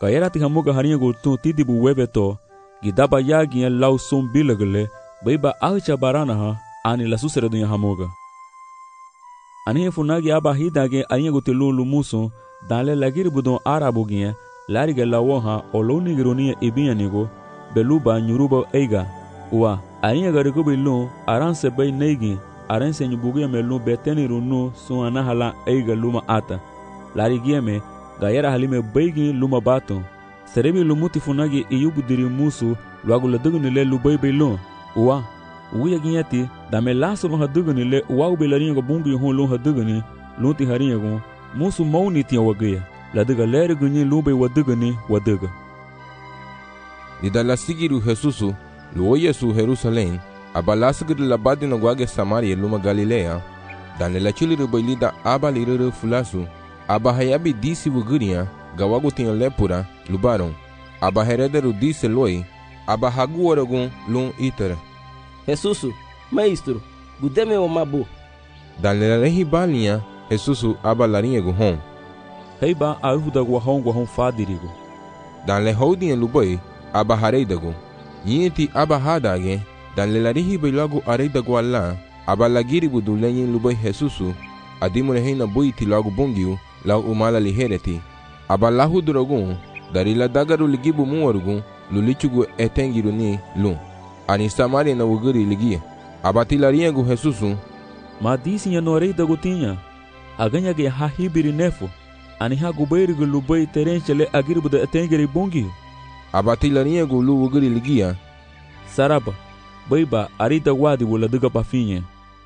Kayera ti hamuga harinha gultun tidi bu webeto, gidaba yagi en lau sum bilagle, beiba acha barana ha, ani la susere dunya hamuga. Ani funagi aba hidage arinha gutilu lumuso, danle lagiri budon arabuginha, lariga lawoha oloni gironia ibianigo, beluba nyuruba eiga. Wa, arinha garigubi lu, aranse bei neigi, aranse nyubugia melu beteni runu suana hala eiga luma ata. Larigieme, gayera halime beigi luma bato. Serebi lumuti funagi iyubudiri musu, luagu la dugunile lubei lu. Wa, uya ginyati, dame laso lo hadugunile, uwa ubelarinha bungi hon lo haduguni, lunti harinha gon, musu mauni tia wagaya. La duga leri gunyi lubei waduguni waduga. Ida la sigiru Jesusu, luo Yesu Jerusalém, abalasgir la badina guage Samaria luma Galilea, dane la chiliru bailida abaliriru fulasu, abahayabi disi wuguria, gawagu tinha lepura, lubaron, abaherederu disse loi, abahaguoragun lum itara. Jesusu, maestro, gudeme o mabu. Dane la rehibalinha, Jesusu abalarinha guhon. Heiba aruda guahon fadirigo. Dane houdinha luboi, abahareidagu. Yinti abahadage, dane la rehibilagu areidagu alla, abalagiri budu lenyin luboi Jesusu, adimune heina buiti lagu bungiu, lau umala lihereti. Abalahu duragun, dari la dagaru ligibu muarugun, lulichugu etengiru ni lum. Ani Samaria na wuguri ligia. Abatilarinha gu Jesusu. Ma disinha no areidagu tinha. Aganha ge hahibiri nefo. Ani ha gubeiri gu lubei terenchele agiribu da etengiri bungiu. Abatilarinha gu lu wuguri ligia. Saraba, beiba arida wadi wula duga pafinha.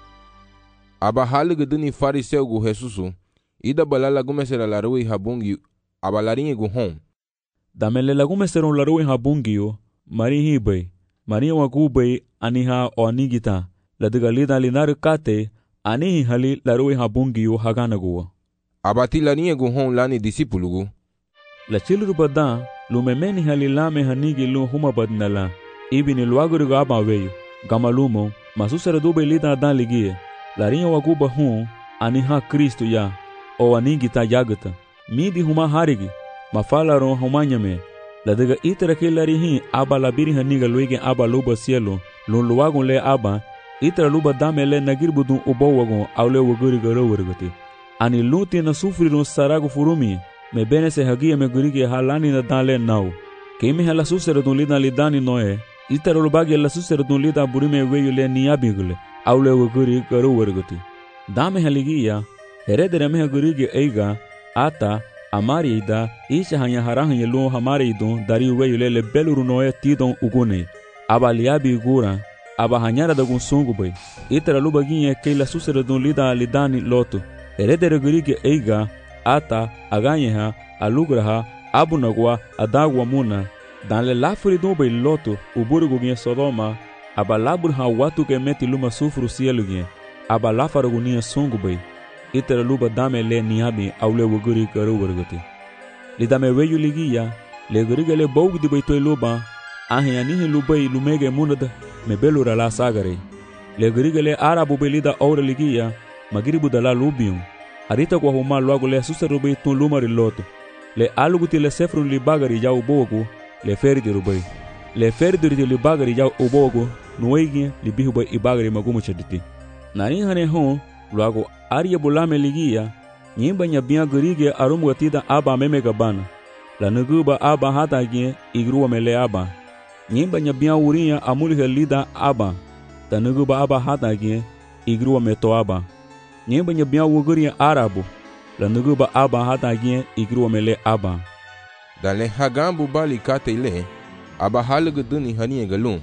Abahalige duni fariseu gu Jesusu. Ida balala gumesera la rui habungi. Abalarinha gu hon. Damele la gumesera la rui habungiu. Mari hibei. Maria wakubei aniha o anigita. La duga lida linaru kate. Anihi hali la rui habungiu haganaguwa. Abatilarinha gu hon lani disipulugu. La chiluru badan. Lumemeni hali lame hanigi lu huma badnala. Ibini luaguru gaba veyu. Gamalumo. Masusera dube lida adan ligie. Larinha wakuba hun. Aniha Kristo ya. O anigita yagata. Midi huma harigi. Mafalaron humanyame. La duga itera ke larihin aba labiri haniga luige aba luba cielo. Lun luagun le aba. Itera luba dame le nagir budun ubo wagun aule waguri garo wargati. Ani luti na sufrirun saragu furumi. Me bene se hagia me gurigi halani na dale nau. Keime hala susera dun lida lidani noe. Itera lubagi la susera dun lida burime weyu le niyabigule. Aule waguri garo wargati. Dame haligia. Heredere me gurigi eiga. Ata. Amari ida. Isha hanya harahanya lu hamari idun. Dari weyu le beluru noe tidon ugune. Aba liabi gura. Aba hanyara da gun sungu bay. Itera lubaginye ke la susera dun lida lidani lotu. Heredere gurigi eiga. Ata, aganyeha, alugraha, abunagwa, adagwa muna. Danle lafuri dumbe loto, uburugu gye Sodoma, abalabur watu ke meti luma sufru cielo gye. Abalafarugu nia sungu bay. Itera luba dame le niabi aule wuguri karu wargati. Lidame weyu ligia, le guriga le bogu di bay toy luba, ahe anihi lubay lumege munada, me belura la sagare. Le guriga le arabu belida aura ligia, magiribu dala lubium. Arita kwa huma luagu le susarubai tun lumari loto. Le aluguti le sefrun li bagari jau bogu, le ferdi rubai. Le ferdi li bagari jau ubogu, nuegi li bihubai ibagari magumu chaditi. Nani hane hon, luagu aria bulame ligia, nyimba nyabia gurige arumu gatida aba meme gabana. La nuguba aba hata gye igruwa mele aba. Nyimba nyabia uria amuli lida aba. Ta nuguba aba hata gye igruwa meto aba. Nyemba nyabia wuguri arabu. La nuguba aba hata gye igruwa mele aba. Dale hagambu bali kate ile. Aba halugu duni haniye galun.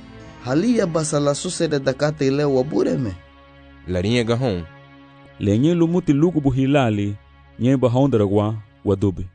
Halia basa la susere da kate ile wabureme. Larinye gahon. Lenye lumuti lukubu hilali. Nyemba hondaragwa wadubi.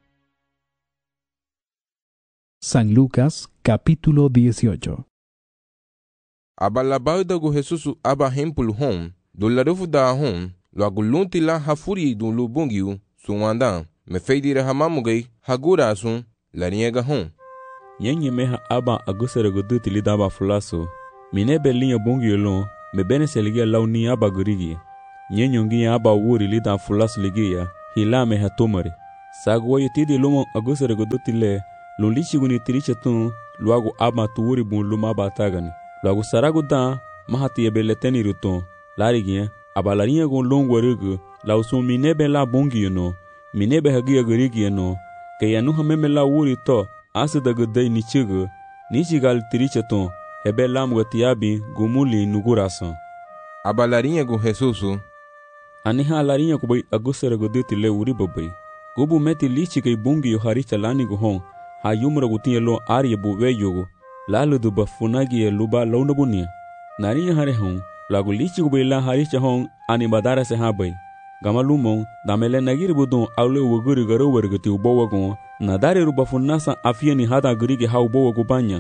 San Lucas capítulo 18. Aba labaudagu Jesusu aba hempulu hon. Do larufu da hon, lo agulunti la hafuri dun lu bungiu, suwanda, me feidire hamamugai, hagura asun, la niega hon. Yenye meha aba agusere guduti lidaba fulasu, mine belinha bungiu lon, me bene se ligia lau ni aba gurigi. Nyenyongi aba wuri lida fulasu ligia, hila meha tumari. Saguayo tidi lumo agusere godotile, lulichiguni tirichetun, luagu ama tuuri bun luma batagani. Luagu saragu dan, mahati ebeleteni ruton, larigien, abalarinha gon longwarugu, lausun minebe la bongiono, minebe hagia garigiano, ke yanu hameme la wuri to, asidagudai nichigu, nichigal tiricheton, hebe lam gatiabi gumuli nugurasan. Abalarinha gon Jesusu, Aniha alarinha kubai agusere godotile uri babai. Gubu meti lichi kay bungi yo haricha lani guhon, ha yumra gutinye lo arye buwe yogo, lalu du bafunagi ye luba launabunia. Narinya hare hon, lagu lichi kubai la haricha hon, ani badara se habai. Gama lumon, damele nagiri budon aule waguri garo wargati ubowa gon, nadare ruba funasa afia ni hada gurigi ha ubowa gubanya.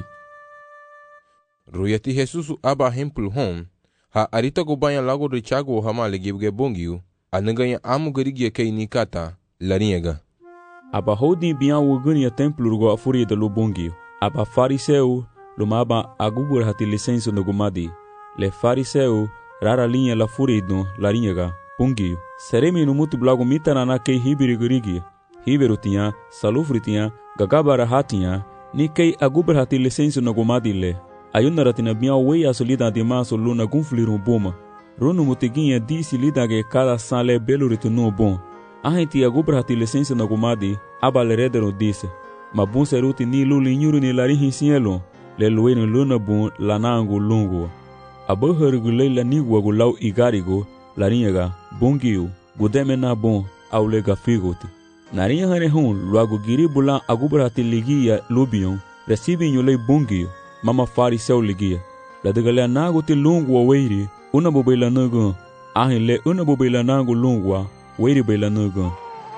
Ruyati Jesusu aba hempul hon, ha arita gubanya lagu richago hamale gibge bungiu, anaganya amu gurigi kay nikata, larinha. Aba hodi biya wuguni templo rugo afuri de lubungi. Aba fariseu lumaba agubur hati licenso no gumadi. Le fariseu rara linha la furi do larinha bungi. Seremi no mutu blago mitana na kei hibiri gurigi. Hiberu tinha, salufri tinha, gagabara hatinha, ni kei agubur hati licenso no gumadi le. Ayuna ratina biya wei asolida de maso luna gunfliru boma. Runu mutiginha disi lida ge cada sale belo ritunu bom. Ahenti agubra hati licença na gumadi, abalerederon disse. Mabun seruti ni lulinhuru ni larihin sielo, le lueno luna bun lanango lungo. Abaharigulei la nigua gulau igarigo, larinhaga, bungiu, gudeme na bun, aulega figoti. Narinha harehun, luago giribula agubra hati ligia lubion, recibinho lei bungiu, mama fariseu ligia. La degalea nagoti lungo weiri, una bobela nagun, ahin una bobela nango lungua, weiri bela nugun.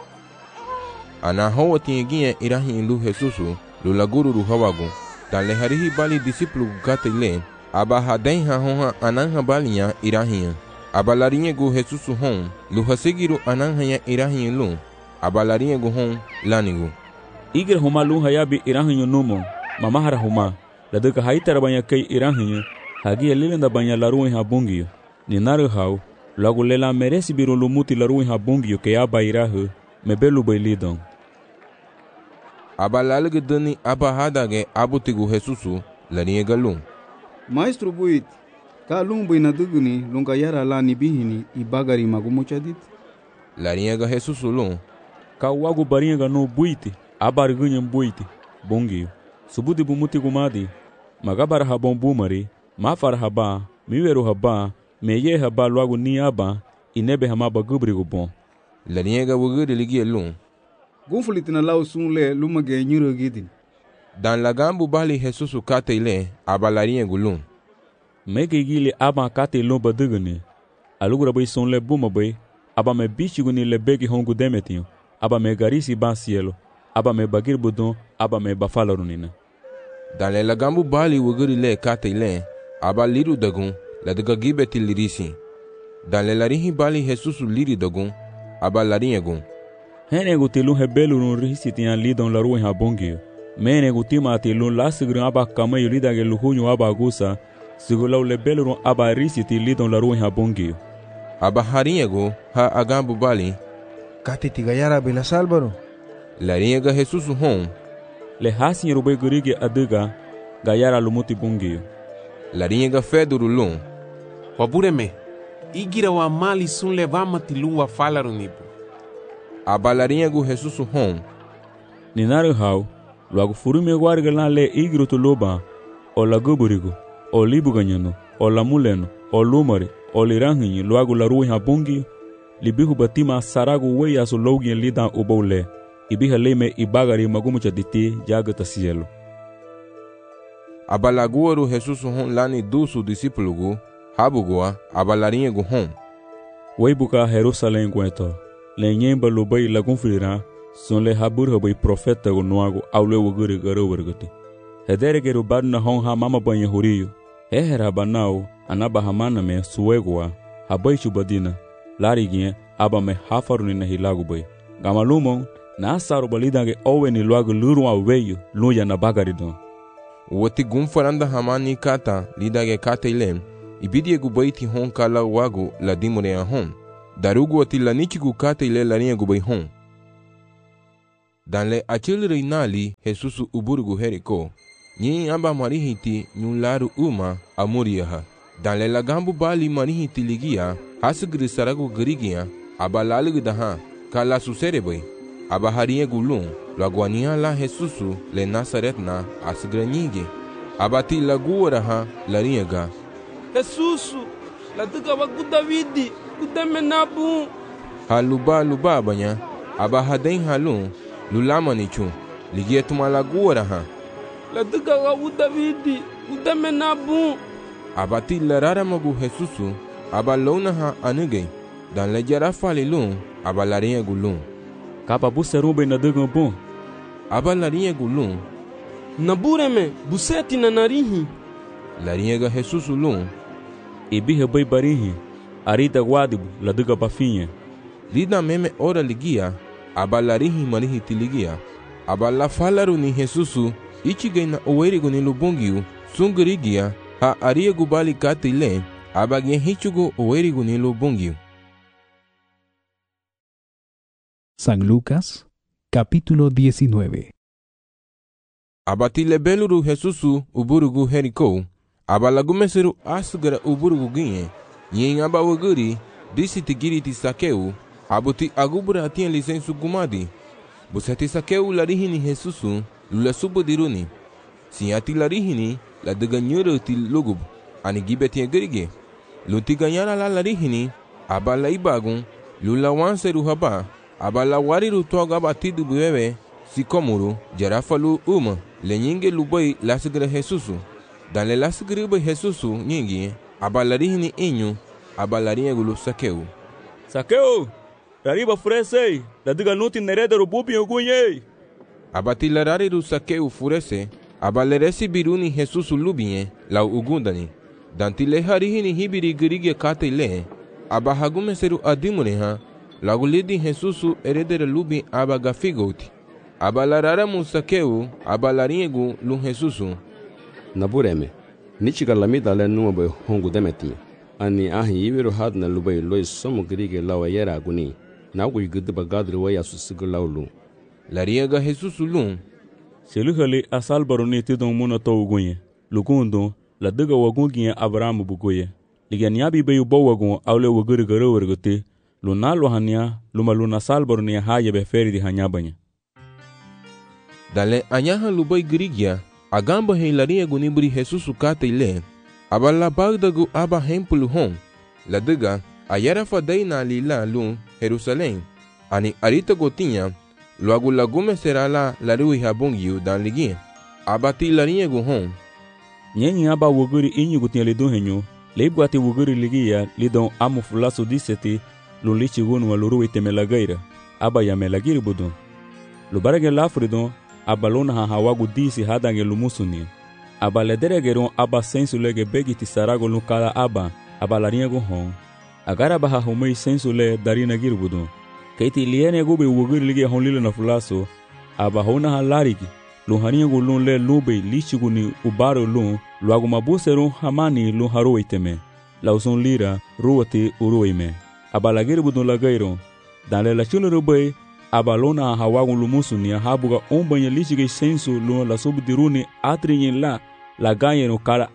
Ana hawa tinha irahi lu Jesusu, lu laguru ru hawagu, dan le harihi bali disiplu gate le, aba hadai ha honha ananha balinha irahi. Aba larinha gu Jesusu hon, lu hasigiru ananha irahi lu, aba larinha gu hon lanigu. Igre huma lu hayabi irahi numo, mamahara huma, la duka haitara banya kay irahi, hagi lilenda banya laruin habungi, ni naru hau, logo lela merece biru lumuti laru em rabungio que aba irahu, me belo bailidão. Aba lalge dani aba hadage abutigu Jesusu, larinha galum. Maestro buit, ka lumbu ina duguni, lunga yara la ni bihini, i bagari magumuchadit. Larinha ga Jesusu lum. Ka wago barinha ga no buite, abargunha buite, bungio. Subudi bumuti gumadi, magabara habon bumari, mafara haba, miweru haba, meye haba logo ni aba inebe hamaba gubrigo bom. Larinha ga wuguri ligia lum. Gunfulitina lau sunle lumage nyuro gidin. Dan lagambu bali Jesusu kate ile aba larinha gulum. Mege gili aba kate lomba duguni. Alugura bai sunle buma bai, aba me bichiguni le begi hongu demetinho, aba me garisi ba cielo, aba me bagir budon, aba me bafalarunina. Dan le lagambu bali wuguri le kate ile aba liru dagun, la daga gibeti lirisi. Dan le larinhi bali Jesusu liri dagun, aba larinha gun. Hene gutilu hebelu no risi tinha lidon la rua em rabongio. Mene gutima atilu la sigru aba kamayo lida ge luhunyo aba agusa, sigula le belu no aba risi ti lidon la rua em rabongio. Aba harinha go ha agambu bali. Kati tigayara bela salvaro. Larinha ga Jesusu hon. Le hasin rube gurige adiga, gayara lumuti bungio. Larinha ga feduru lum. Wabureme, igira wa mali sun levama tilu wa falaru nipo. Aba larinha gu Jesusu hon. Ninaru hau, logo furume guarga lá le igro tu loba, o la guburigo, o libu ganhano, o la muleno, o lumare, o liranhinho, logo la rua em rabungi, libihu batima sarago wei aso logi lida ubole, ibiha leme ibagari magumucha diti jagata cielo. Aba laguaru Jesusu hon lani dusu discípulo gu, habugoa, aba larinha gu hon. Wei buka Jerusalém gueto, le nyemba lubai lagunfirira, son le habur bai profeta go noago aule wuguri garo wergati. Hedere geru badna hon ha mama banya huriyo. Hehera banao anaba hamana me suegoa habai chubadina. Larigien aba me hafaruni na hilagu bai. Gamalumon na asaru balidage owe ni luago luru aweyo luya na bagaridon. Wati gumfaranda hamani kata lidage kata ilem. Ibidie gu baiti hon kala wago la dimore hon. Darugu ati la nichigu kata ile larinha gu bai hon. danle achil reinali Jesus uburgu Jericó. Nyi amba marihiti nyularu uma amuriyaha. Danle lagambu bali marihiti ligia hasgri saragu gerigia aba lalig daha kala susereboy. Aba harie gulun laguania la Jesusu le Nazaretna asgranyige. Aba ti laguaraha lariega. Jesusu, la tuka waku Davidi, kuteme nabu. Haluba banya aba hadain halun lulamanichu ligia tuma laguaraha. La tuka waku Davidi, kuteme nabu. Aba ti larara magu Jesusu aba launaha anugay. Dan le jara falilun aba laria gulun. Kapa buserumbe na dugum bom. Aba laria gulun. Nabureme, buseti na narihi. Laria Jesusu lun. Ibihe bai barihi. Arita guadibu la duga bafinha. Lida meme ora ligia. Aba larihi marihi tiligia. Aba la falaru ni Jesusu. Ichigay na uwerigu ni lubungiu. Sungerigia. Ha aria gubali katile. Aba gen hichugu uwerigu ni lubungiu. San Lucas, capítulo 19. Abatile beluru Jesusu uburugu Jericó. Abalagumeseru asugara uburugu ginye. Yen aba waguri disi tigiri ti Sakeu. Abuti agubura atien lisensu gumadi. Busati Sakeu larihini Jesusu lula subudiruni. Siati larihini la deganyuru ti lugub. Anigibeti gerige. Luti ganyara la larihini. Abala ibagun lula wanseru haba. Abala wariru toga batidu bebe sikomuru jarafalu lenyinge lubai lasgre Jesusu. Dan le lasgre Jesusu nyingi abalarihini inyu abalarinha gulu Sakeu. Sakeu, rariba furese, la diga nuti nerede rububi ogunye. Abati larariru Sakeu furese, abaleresi biruni Jesusu lubinye la ugundani. Dantile harihini hibiri gerige katile, abahagumeseru adimuneha. Lagulidi Jesusu eredere lubi abagafigoti. Abalarara Sakeu abalaringu lu Jesusu. Nabureme, nichiga lamida le nuobe hongu demetime. Ani ahi ibiru hadna lubai lois somo grige lawa yera aguni. Nagu yigudu bagadri waya susigu laulu. Lariega Jesusu lun. Seluhali asal baroni tidon muna to ugunye. Lugundo la diga wagungiye Abrahamu bugoye. Liganiabi bayu bawagun awle waguri garo wargote. Luna lohania luma luna salbornia haye be feri di hanyabanya. Dale anyaha lubai grigia agamba heilaria gunibri Jesusu kate ile abala bagdagu aba hempulu hon la diga ayara fadai na lila lu Jerusalém ani arita gotinha logo lagume serala la rui habungiu dan ligi abati larinha gu hon nyenyi aba woguri inyu gutinha lido henyo leibwati woguri ligia lidon amu fulaso diseti lulichi gunu waluru itemelagaira aba ya melagiri budon lubarage lafridon aba lona hawagu disi hadange lumusuni aba lederegeron aba sensulege begiti sarago lukala aba laringo hon agara baha humei sensule darina girbudon keiti liene gobe wogir lige honlile na fulaso aba hona halarigi luharingo lun le lube lichiguni ubaro lun luagu mabuseron hamani lun haro iteme lauson lira ruwati uruime abalagiri budon lagairon dan la chunu rubai abalona hawagun lumusuni habuga ombanya lichige sensu lu la subdiruni atrinyin la gayeno kala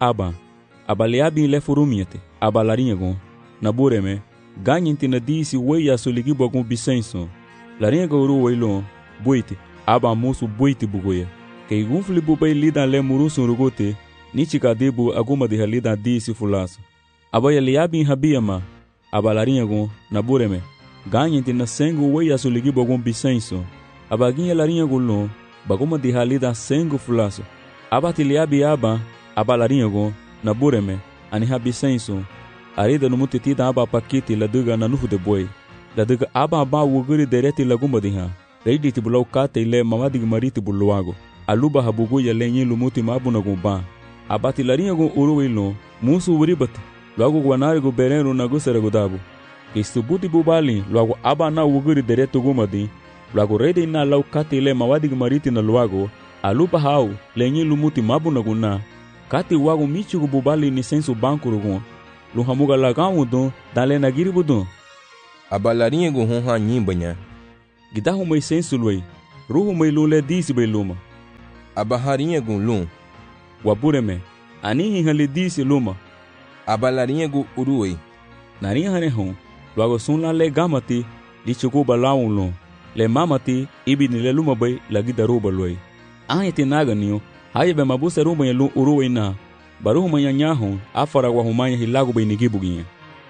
abaliabi le furumiete abalaringo nabureme ganyinti na disi weya soligi bogun bisenso laringo ru weilo boite aba musu boite bugoye ke gunfli bubai lida le murusu rugote nichika debu aguma de halida disi fulaso abaya liabi habiyama abalaringo nabureme ganyinti na sengu weya soligi bogun bisenso abaginha laringo lo baguma de halida sengu fulaso abati liabi abalaringo nabureme ani habisenso arida no mutitida aba pakiti la duga na nuhu de boy la duga aba wuguri dereti la gumba diha reidi tibulau kate ile mamadig mariti buluago aluba habugu ya lenyi lumuti mabuna gumba abati larinha go uruwilo musu wuribat logo gwanari go bereno na gusere godabu kistubuti bubali logo aba na wuguri dereti gumadi logo reidi na lau kate ile mamadig mariti na luago aluba hau lenyi lumuti mabuna guna kati wago michigo bubali ni sensu bankurugo luhamuga lagamu don dale na giribu don abalarinha go honha nyimbanya gidahu mai sensu loi ruhu mai lun le disi bai luma. Aba harinyagu lun. Wabureme, anihi hali disi luma. Aba larinyagu uruwe. Narinha hane hon, luago sun la le gamati, li chuku balawun lun. Le mamati, ibi ni le luma bai lagi daruba luai. Anye ti naga niyo, haye be mabuse rumba ya lun uruwe na. Baruhu manya nyahon, afara wa humanya hilagu bai nigibu ginye.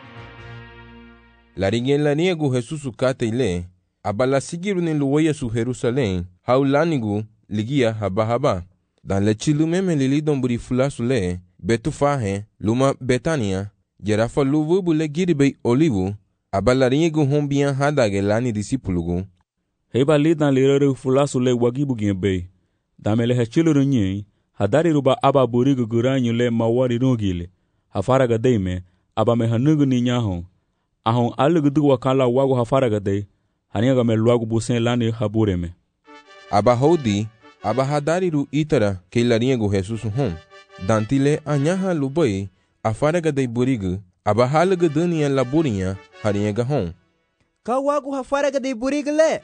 Larinyagu Jesusu kate ile, aba la sigiru ni luwaya su Jerusalem, haulanigu ligia haba. Dan le chilu meme lilidon buri fulasu le, betu fahe, luma Betania, jerafa luvubu le giribei olivu, aba larinyagu hombian hadage lani disipulugu. Heba lidan lirere fulasu le wagibu ginye bei. Damele he chilu runye, hadari ruba aba burigu guranyu le mawari nugile. Hafaraga deime, aba me hanugu ni nyahon. Ahon alugu dugu wakala wagu hafaraga de, haniaga me luagu busen lani habureme. Aba hodi, aba hadariru itara ke larinyagu Jesusu hon. Dantile anyaha lubai, afaraga de burigu, aba halugu dunia laburinya, harinyaga hon. Ka wagu hafaraga de burigu le.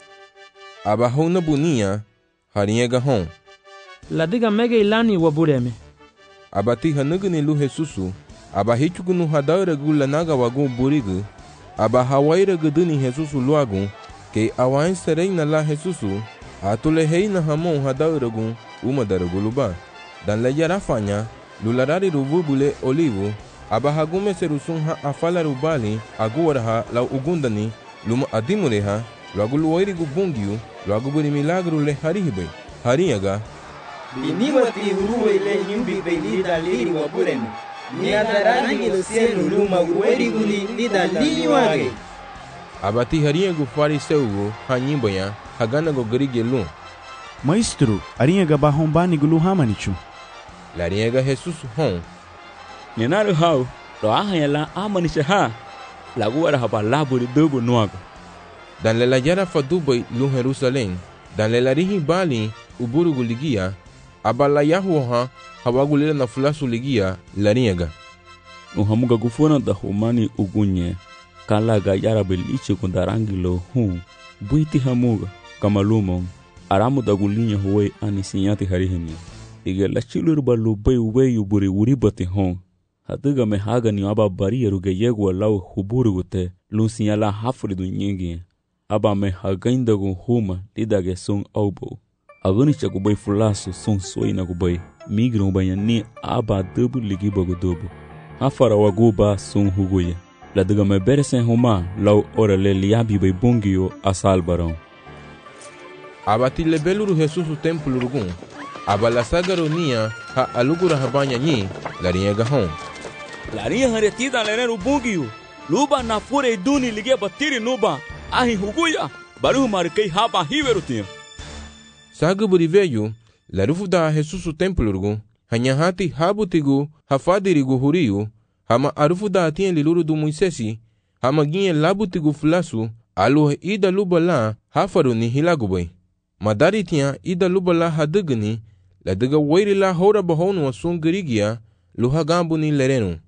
Aba hona bunia, harinyaga hon. Ladiga mege ilani wabureme. Aba ti hanugu ni lu Jesusu, aba hichugu nu hadaragu lanaga wagu burigu, aba hawaira guduni Jesusu luagu, ke awain serei na la Jesusu, atule hei na hamon hadauragu umadaragu luba. Dan le yarafanya, lularari ruvubule olivu, aba hagume serusun ha afala rubali, aguwaraha la ugundani, luma adimureha, luagu luwairigu bungiu, luagu buri milagru le harihibe, harinyaga. Biniwati uruwe le nyumbi belida liri wabureme. Ni adarangi lo selu luma uwerigu lida liwage. Abati harinyagu fariseugu hanyimboya, haganago garige lun. Maestro, arinyaga bahombani gulu hamanichu. Larinyaga Jesusu hon. Nenaru hau, lo ahayala amanisha ha. Laguara haba laburi dubu nuago. Dan le la yara fadubai lun Jerusalem, dan le larihi bali uburugu ligia, abala yahuha hawagulila na fulasu ligia larinyaga. Uhamuga gufuna da humani ugunye, kalaga yara beliche kundarangilo buiti hamuga, kamalumon, aramu da gulinya huwe anisinyati harihini. Iga la chilur balu bai weyu buri uribati hon. Hatuga me haga ni aba bari ruge yegwa lau huburugute, lusinyala hafridu nyingi. Aba me hagaindagu huma lidage sung aubo. Agunicha kubai fulasu sung soina kubai, migron bayani aba dubu ligibagu dubu. Afara waguba sung huguye. La diga me beresen huma lau ora le liabi bai bungio asal barão. Abati le beluru Jesusu templo rugun. Aba la sagaronia ha alugura habanya nyi larinyaga hon. Larinha haretida leneru bungio. Luba na fure duni ligia batiri nuba. Ahi huguya. Baru marikei haba hiverutinha. Sagaburi veio, larufu da Jesusu templo rugun. Hanyahati habutigu hafadirigu huriu. Hama arufu da atien liluru du Moisesi, hama ginye labutigu fulasu, aluhe ida luba la hafaru ni hilagubai. Madari tia ida luba la hadugani, la diga wairi la hora bahonu wa sungirigia, luha gambu ni lerenu.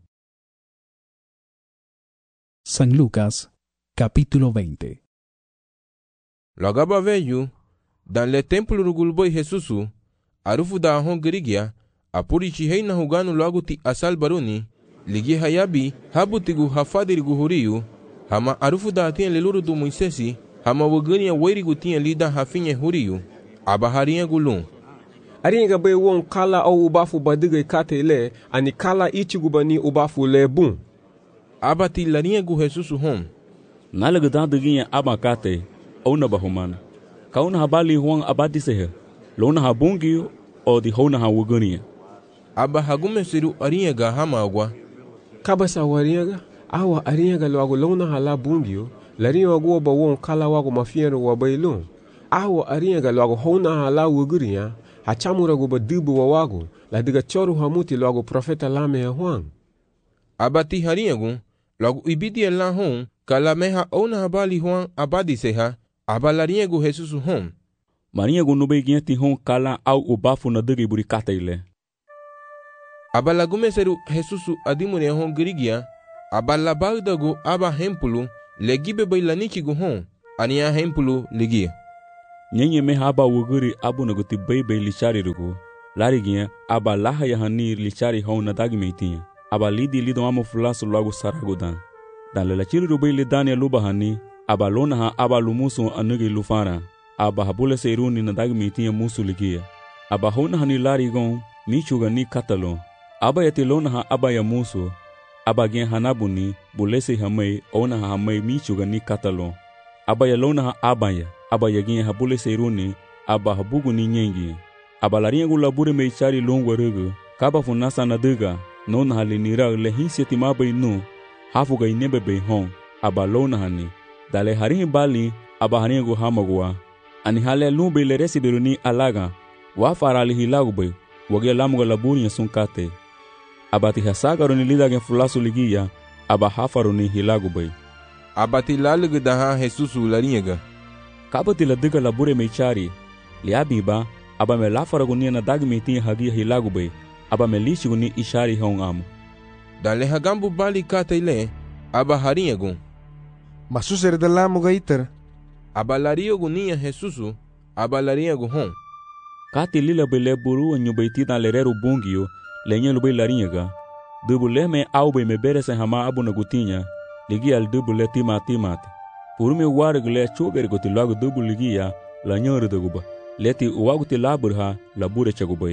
San Lucas, capítulo 20. Lagaba veyu, dan le templo rugulboi Jesusu, arufu da hongirigia, apurichi heina huganu laguti asal baruni, ligi hayabi habutigu hafadirigu huriu, hama arufu da atien leluru du Moisesi, hama wagania wairigu tien lida hafinye huriu, aba harinyagu lun. Arinyaga bai won kala au ubafu badiga kate le, ani kala ichigu bani ubafu le bun. Aba ti larinyagu Jesusu hon. Nalaga dandaginya aba kate, au na bahumana. Kauna habali huang abadi sehe, lona habungi o di hona hawagania. Aba hagume siru arinyaga hama agwa. Kabasa warinyaga, awa arinyaga lwago lona hala bungio, larinyaga wago ba won kala wago mafiero wabailun. Awa arinyaga lwago hona hala waguriya, hachamura go ba dubu wawago, la diga choru hamuti lwago profeta lame ya huang. Aba ti harinyagu, lwago ibidi ya la hon, kala meha ona habali huang abadi seha, aba larinyagu Jesusu hon. Marinyagu nube ginti hon kala au ubafu na digi buri kata ile. Aba lagume seru Jesusu adimune hon girigia, aba labagdagu aba hempulu, legibe bailanichigu hon, ania hempulu ligia. nyenye me haba wuguri abu na guti bay lichari rugo larigia aba laha ya hani lichari hon na dagi meitinha aba lidi lido amo fulaso logo saragodan dan la chiri rubay lidania luba hani aba lona ha aba lumuso anugi lufara aba habule seiruni na dagi meitinha musu ligia aba hona hani larigon michuga ni katalo aba yati lona ha aba ya musu aba gen hanabuni bulese hamay ona ha hamay michuga ni katalo aba ya lona ha aba ya gen habule seiruni aba habugu ni nyengi aba laringu labure meichari longwa rugu kaba funasa na duga non halinira le hinsiati mabai nu hafuga inebe bei hon aba lona hani dale harin bali aba haringu hamagwa ani hale lumbe le resibiruni alaga wa farali hilagu bei wage lamuga laburi ya sunkate abati hasagaruni lidage fulasu ligia aba hafaruni hilagu bei abati lalugu daha Jesusu laringa kabati la duga labure meichari liabiba aba me lafaraguni na dagmiti hagi hilagu bei aba me lishiguni ishari hon amo dale hagambu bali kataile aba haringu masusere de lamuga iter aba lariyogu niya Jesusu aba laringu hon kati lila bele buru nyubaiti dan lereru bungio lenye lubai laringa dubule me aube me berese hama abu na gutinya ligi al dubule timati purume wargle choger goti lagu dubu ligia la nyoru duguba leti uwaguti laburha labure chagubai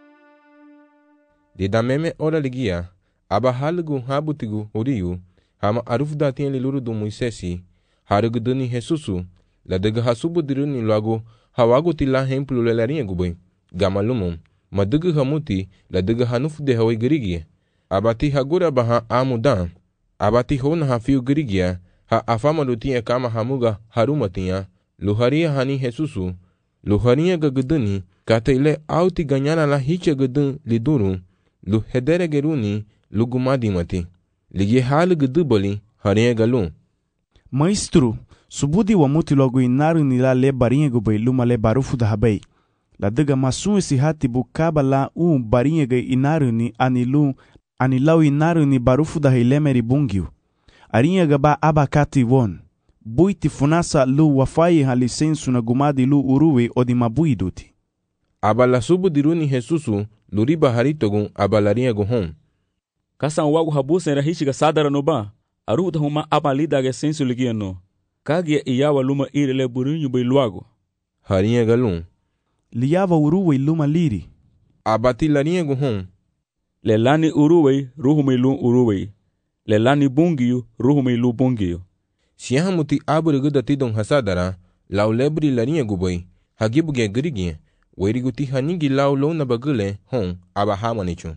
de dameme ora ligia aba halgu habutigu uriyu hama arufda tien liluru du Moisesi harugu duni Jesusu la daga hasubu diruni lagu hawaguti la hemplu lelarinha gubai gamalumum madugu hamuti la daga hanufu de hawai girigia abati hagura baha amudan abati hona hafiu girigia ha afama lutia kama hamuga harumatia luharia hani Jesusu luharia gaguduni kataile auti ganyana la hiche gudun liduru lu hedere geruni lugumadi mati ligi hal guduboli haria galu Maestro, subudi wa muti logo inaru ni la le barinha gubei luma le barufu da habei. La daga masun esi hati bukaba la barinha ga inaru ni anilau inaru ni barufu da heilemeri bungiu. Arinha gaba abakati won. Buiti funasa lu wafai ha lisensu na gumadi lu uruwe odi mabui duti. Abala subu diruni Jesusu luriba haritogun abalarinha guhon. Kasan wagu habusen rahishi ga sadara no ba. Aruda huma abalida ga sensu ligia no. Kagia iyawa luma irele burinyu bei luago. Harinha galun. Liava uruwe luma liri. Abati larinha guhon. Lelani uruwe ruhume lu uruwe. Lelani bungiyu ruhume lu bungiyu. Siyahamuti aburigu datidon hasadara lau lebri larinha gubei hagibuge girigia weriguti hanigi lau lona bagule hon aba hamanichu.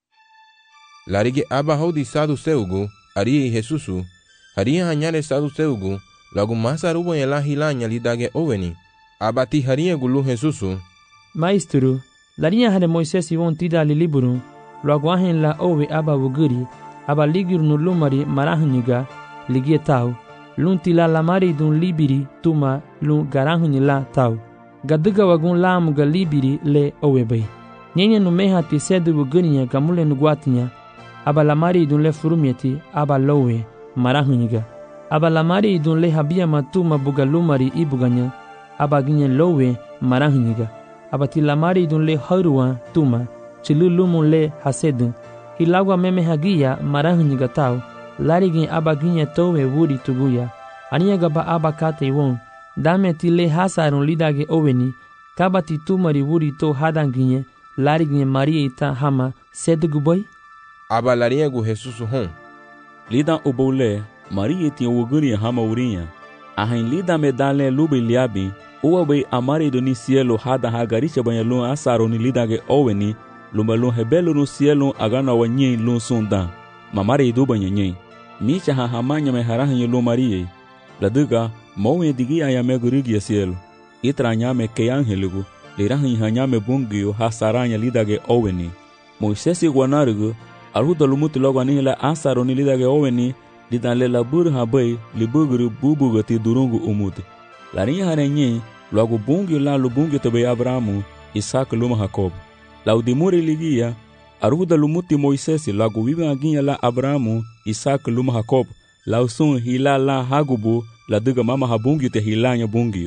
Larige aba hodi sadu seugu arie Jesusu haria hanyare sadu seugu lagu masa rubo yela hilanya lidage oveni abati haria gulu Jesusu Maestro larinha hane Moisés won tida li liburu lagu ahen la ove aba wuguri aba ligir no lumari marahniga ligie tau lunti la lamari dun libiri tuma lu garahni la tau gaduga wagun lamu ga libiri le owebei nyenye no meha ti sedu wugurinya gamule no guatinya aba lamari dun le furumieti aba lowe marahniga aba lamari dun le habia matuma bugalumari ibuganya aba ginye lowe marahniga aba ti lamari dun le haruwa tuma chilulumu le hasedu hilagwa meme hagia marahniga tau larigin aba ginye towe wuri tuguya aniya gaba aba kate won dame ti le hasarun lidage oweni kabati tumari wuri to hadanginye larigin maria ita hama sedu boy aba larinha gu Jesusu hon. Lida ubole maria ti wuguri hama urinha. Ahin lida medale lube liabi uwabe amare do ni cielo hada hagaricha banyalun asaro ni lidage oweni lumalun hebelu no cielo agana wanye lun sunda mamare do banyenye micha ha hamanya me harahin lu marie laduga mowe digi aya me gurigi cielo itranya me ke angeligu lirahin hanya me bungio hasaranya lidage oweni Moisés guanarugo aruda lumuti logo anihila asaro ni lidage oweni lidale labur habai libuguru bubugati durungu umuti larinha harenye logo bungio la lubungio tobe Abrahamu Isaac luma Jacob laudimuri ligia aruda lumuti Moisés logo viva aginha la Abrahamu Isaac luma Jacob lausun hila la hagubu la duga mama habungio te hilanya bungio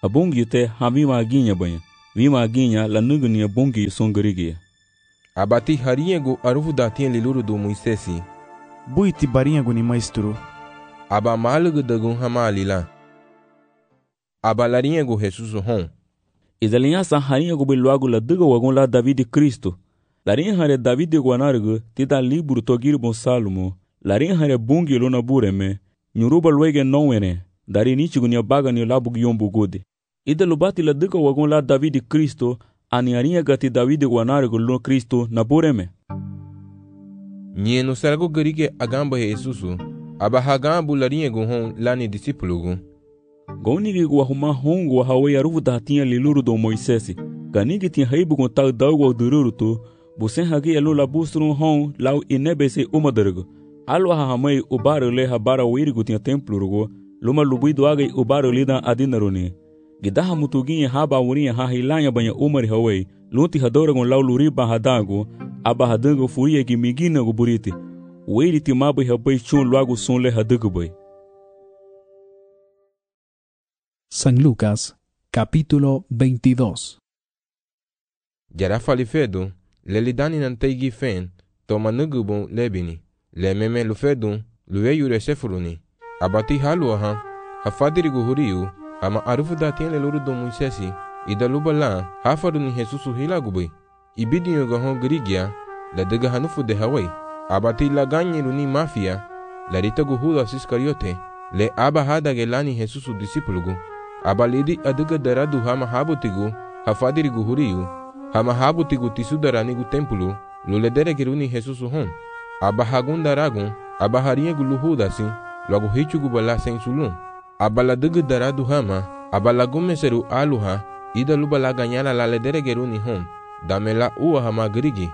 Abungi te havima aginya banha. Vima aginya la nugni abungi songerigi. Abati hariego arufu datien liluru do Moisesi. Buiti barinhago ni maestro. Aba malugu dagun hamalila. Aba larinhago Jesus hon. Idalinha sa harinhago beluago la duga wagon la David Cristo. Larinha hare David guanargo tita libro togir bon Salomo. Larinha hare bungi lona bureme. Nyuruba luege nowene. Dari nichigo ni abaga ni labu gyombu gode. Ida lubati la duga wagon la David Cristo. Ani arinha gati David guanargo lo Cristo na bureme. Nye no sarago garige agamba he Jesusu. Aba hagambu larinhago hon lani discipulugo. Gaunigi guahuma hongo wa hawe aruvu datinha liluru do Moisesi. Ganigi tinha heibu con tal dago ao dururuto. Busen hagi elu la bustrun hon lau inebese umadargo. Alu hahamai ubaro le habara wirigu tinha templurugo. Luma lubuido agai ubaro lida adinaruni. Gidaha mutuginha haba urinha hahilanya banha umari hawai. Lunti hadoragon lau luriba hadago. Aba hadango furia gi migina go buriti. Wiri timabai habai chun luago son le hadago bai. San Lucas, capítulo 22. Jara falifedo, lelidani nantegi fen, toma nugubon lebini, le meme lufedun, lueyure sefuruni, abati haluaha, hafadirigu huriu, ama arufu datien leluru do Moisesi, idaluba la, hafaduni Jesusu hilagubai, ibidinyo gahon grigia, la dega hanufu de Hawaii, abati la ganyiruni mafia, la ritagu Judas Iscariote, le aba hadage lani Jesusu disipulugu, abalidi aduga daradu hama habutigu hafadirigu huriu hama habutigu tisudaranigu tempulu luledere Jesusu hon abahagun daragun abahariegu luhudasi lagu hichugu bala sensulun abaladuga daradu hama abalagumeseru aluha ida lubala ganyala la ledere geruni hon damela uwa hama grigi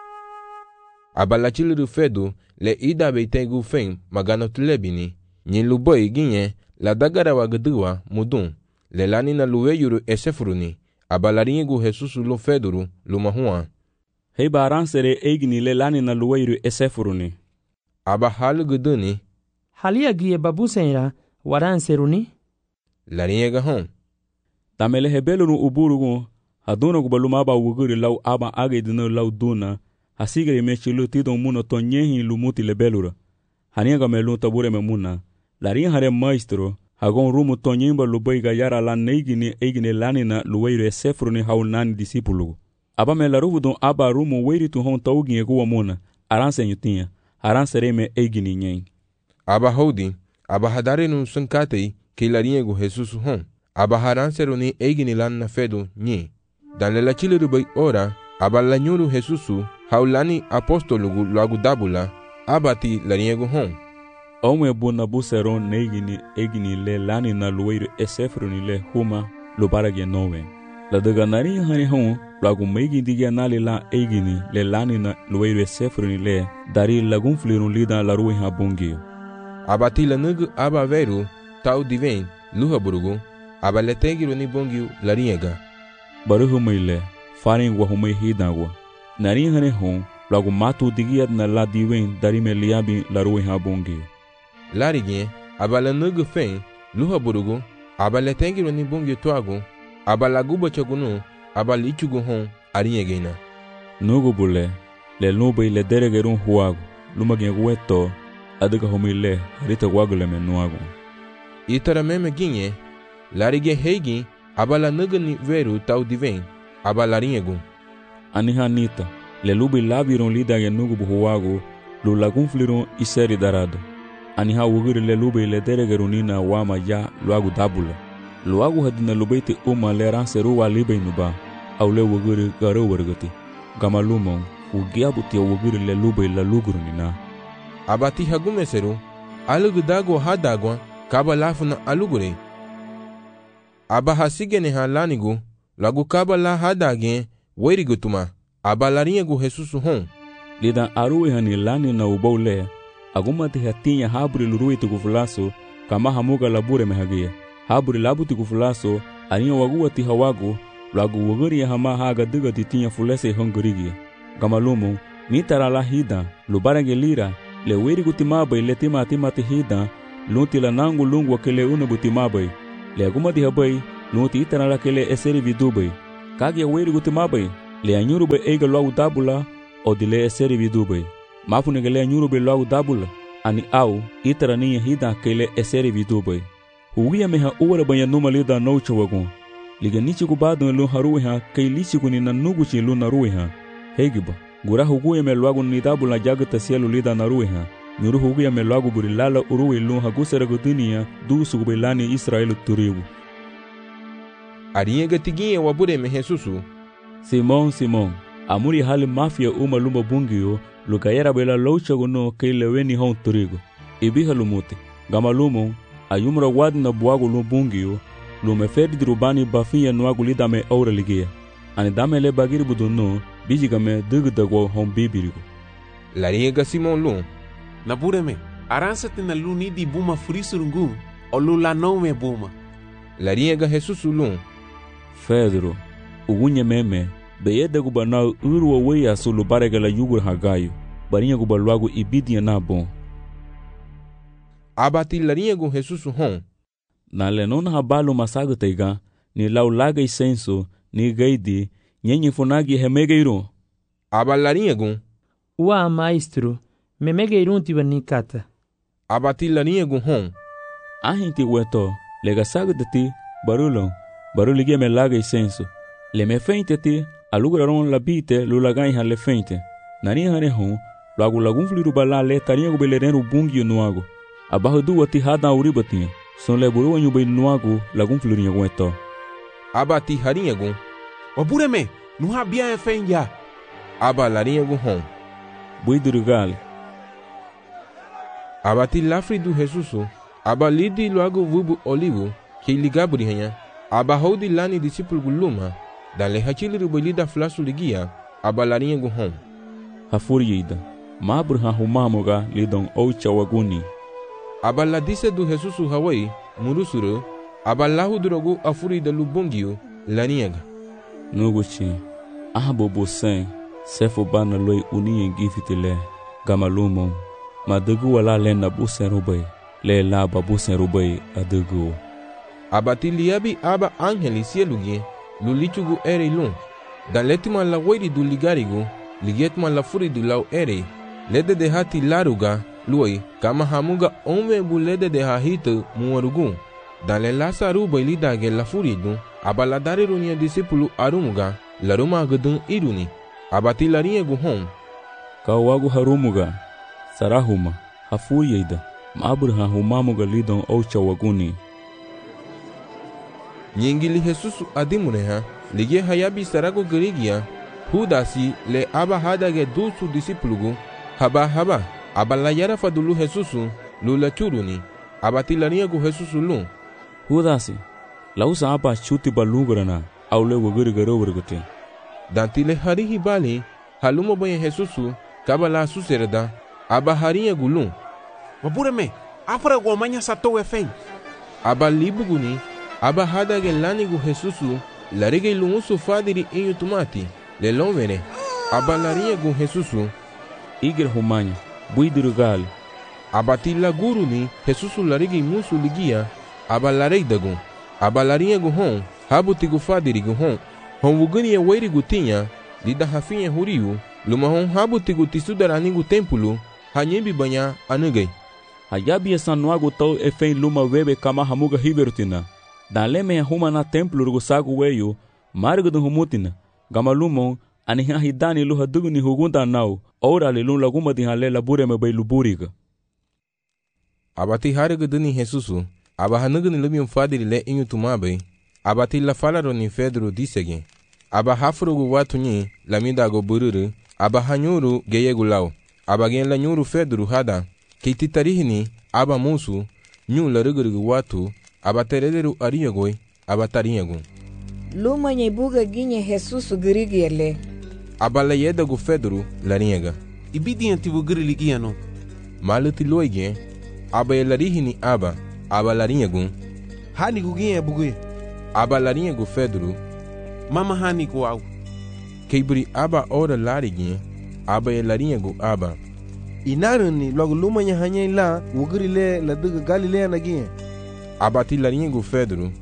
abalachiliru fedu le ida beitegu fen maganotulebini nyiluboy ginye la dagara wagduwa mudun le lani na lueyuru esefuruni abalaringu Jesusu lo feduru lumahua hei baransere eigni le lani na lueyuru esefuruni aba halu guduni halia gie babusenra waranseruni laringa hon tamele hebelunu uburugu haduna gubaluma aba wuguri lau aba agedino lau duna hasigere mechilu tidon muno tonyehi lumuti lebelura haniga melu tabure memuna larin hare maestro hagon rumu tonyimba lubai gayara la neigini eigini lanina luweiro esefruni haunani disipulugu aba me laruvu don aba rumu weiritu hon taugi egu amuna aranse nyutinha aranse reme eigini nyen aba hodi aba hadare nun sankatei ke laringu Jesusu hon aba haranse runi eigini lanna fedo nyi dan le lachile rubai ora aba lanyuru Jesusu haulani apostolugu lagu dabula abati laringu hon Ome buna buseron neigini egini le lani na luweiro esefruni le huma lubarage nowe. La deganari hani hon lagu meigi digia nali la egini le lani na luweiro esefruni le dari lagun flirun lida la ruwe habungi. Abati la nugu aba veru tau diven luha burugu aba le tegiru ni bungi la riega. Baruhu meile faring wa humei hidagwa. Nari hani hon lagu matu digia na la diven dari me liabi la ruwe habungi. Larigien abala nugu fen luha burugu abala tengiru ni bungi tuagu abala guba chagunu abala ichugu hon ariegena nugu bule le lube le deregerun huagu lumagien weto adiga homile harita wagule menuagu itara meme ginye larigien heigi abala nugu ni veru tau diven abala riegu anihanita le lube labiron lidage nugu huagu lu lagun flirun iseri darado Aniha wugiri le lube le deregerunina wama ya luagu dabula. Luagu hadina lubeite le ranseru wa libe nuba. Au le wugiri gare wargati. Gama lumon, ugiabuti ya wugiri le lube la lugurunina. Abati hagumeseru, alugu dago hadagwa, kaba lafuna alugure. Aba hasigene halanigu, lagu kaba la hadage, werigutuma. Aba laringu Jesusu hon. Lida aruwe hani lani na ubaule. Agumati hatinha haburi lurui tukufulaso kama hamuga labure mehagia haburi labu tukufulaso aninha wagua tihawagu lagu waguri hama haga diga titinha fulese hongurigi gamalumu nitara la hida lubarange lira le weri gutimabai le tima tihida lunti la nangu lungu wakele unabu timabai le agumati habai lu ti itana la kele eseri vidubei kage weri gutimabai le anyurube eiga logu dabula o dile eseri vidubei mafune gele anyurube logu dabula ani au itara niya hida kele eseri vidubei hugia meha uwara banya numa lida noucha wagun liga nichi kubadun lu haruwe ha kei lichi kuni na nuguchi lu naruwe ha hegiba gura huguya me logu nidabula jagata sielu lida naruwe ha nyuru hugia me logu buri lala uruwe lu hagusera gudunia du sugubelani Israelu turibu Ariega tiginye wabure me Jesusu Simon amuri hali mafia uma lumba bungio lukayera bela loucha gono kei leweni hon turigo ibiha lumute gama lumo ayumra wadna buago lumbungio lume fedi drubani bafiya nuagu lidame aura ligia ani dame le bagiri buduno bijigame dugdago hon bibirigo Lariega Simon lu Nabureme aransate na lu nidi buma frisurungu o lu la nome buma Lariega Jesusu lu Pedro ugunye meme beyede gubana urwa weya sulu barega la yugur hagayo barinya gubalwagu ibidia na bon abati lariego Jesusu hon na lenon habalu masaga teiga ni laulaga isenso ni gaidi nyenye funagi hemegeiro abalariego wa maestro memegeiro tibanikata abati lariego hon ahinti weto lega saga deti baruligia me laga isenso le me feinte ti alugraron la bite lulagai ha le feinte nani hane hon lagun fliru bala le taria gubeleren bungi nuago abahu du ati hada uribati son le buru wanyu be nuago lagun fliru nyagueto abati hariego wabureme nuha bia efenya aba lariego hon buidurugal abati lafri du Jesusu aba lidi luago vubu olivo que ligabri hanya aba hodi lani discípulo guluma dale hachili rubolida flasu ligia aba lariego hon hafuriida mabur ha humamoga lidon oucha waguni abala dise du Jesusu hawai murusuru abalahu drogu afuri de lubungio laniega nuguchi bobo sen sefo bana loi uni ngifitile gamalumo madugu wala lena busen rubai le la babusen rubai adugu abati liabi aba angeli sielugie lulichugu ere lun dan letima la wadi du ligarigo ligetma la furi du lau ere lede de hati laruga luoi kama hamuga ome bulede de hahito muarugu dan le lasaru bailidage la furi du abala dare runia disipulu arumuga laruma gudun iruni abati lariego hon kawagu harumuga sarahuma hafuriida maburha humamuga lidon oucha waguni nyingili Jesusu adimuneha ligie hayabi sarago gerigia hudasi le aba hadage dusu disipulugu haba abala yara fadulu Jesusu lula churuni abati lariego Jesusu lu hudasi lausa aba chuti balungrana aule wogirigaro wurgute dantile harihi bali halumo boye Jesusu kabala suserda aba haria gulu wabureme afra gomanya sato efen aba libuguni aba hadage lanigu Jesusu larige lumusu fadiri inyu tumati le lonvene aba lariego Jesusu igir humanya buidurugal abati la guruni Jesusu larige musu ligia aba lareidagu aba lariego hon habutigu fadiri hon wuguni weiri gutinha lida hafinha huriu luma hon habutigu tisudaranigu tempulu hanyembi banya anugai hayabi sanuago tau efen luma webe kama hamuga hibertina daleme huma na templo rugusagu weyo margo do humutina gamalumon ani hidani lu hadugni hugunda nau ora le lu laguma di halela bureme bay luburiga abati harga duni Jesusu aba hanugni lumium fadiri le inyu tumabe abati la falaro ni Pedro disege aba hafrugu watuni lamida go bururu aba hanyuru geyegulau aba gen la nyuru Pedro hada kititarihini aba musu nyu la rugurugu watu aba terederu ariagoi aba tariagu luma nyebuga ginye Jesusu girigiele aba la yedagu Pedro lariaga ibidi antivu giriligiano maluti loige aba yelarihini aba lariagu hani guginye bugui aba lariagu Pedro mama hani guau keibri aba ora larigi aba yelariagu aba inaruni logo lumanya hanya la wugirile la duga Galilea nagie abati lariagu Pedro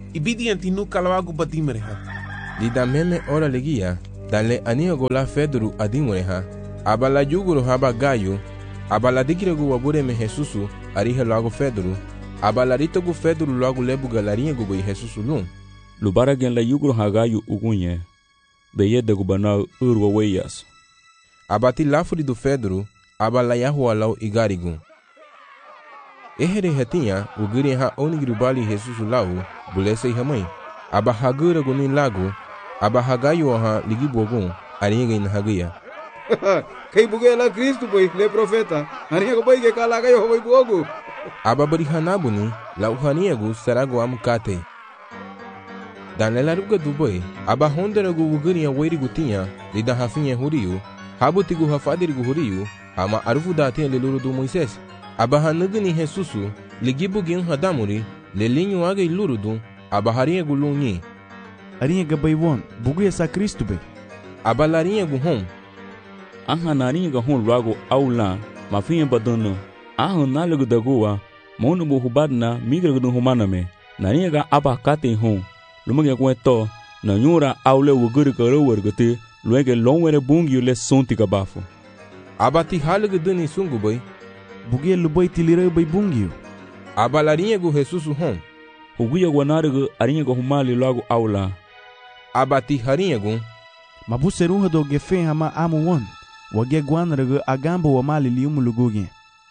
ibidi antinu kalawagu badimereha. Lida meme ora legia, danle ania gola Pedro adimureha, abala juguru haba gayo, abala digiregu wabureme Jesusu, arihe logo Pedro, abala ritogu Pedro logo lebuga larinha gubo e Jesusu lum. Lubara gen la juguru hagayo ugunye, beye de gubanal urwa weyas. Abati lafuri do Pedro, abala yahua lau igarigun. Ehere hatinha, o guri ha onigirubali Jesusu lau, bulese hamai. Aba hagura gunin lago, aba hagayo ha ligibogun, arinha in hagaya. Kay buge la Cristo boy, le profeta, arinha ko boy ke kala kayo boy bogo. Aba bari hanabuni, la uhaniagu sarago amukate. Dan la ruga do boy, aba hondera gu uguri a weiri gutinha, lida hafinha huriu, habutigu hafadirigu huriu, ama arufu dati leluru do Moisés. Aba hanugni Jesusu, ligibugin hadamuri, lelinho aga ilurudu, aba harinha gu lunyi. Arinha gabay won, bugu esa Cristo be. Aba larinha gu hom. Aha narinha ga hon logo aula, mafinha badano. Aha nalagu dagoa, monu bu hubadna migra gu humaname. Narinha ga aba kate hon. Lumage kweto, na nyura aule wuguri karo wargate, luege longwere bungi le sonti kabafo. Aba ti halagu duni sungu boy. Bugia luboy tilire bay bungio. Aba larinha gu Jesusu hom. Huguya guanarigu arinha gu humali logo aula. Aba ti harinha gu. Mabuseruha do gefen hama amu won. Wage guanarigu agambo wa mali liumu lugugi.